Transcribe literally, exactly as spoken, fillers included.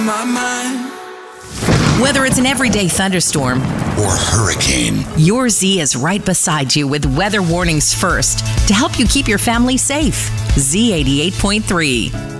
My mind. Whether it's an everyday thunderstorm or hurricane, your Z is right beside you with weather warnings first to help you keep your family safe. Z eighty-eight point three.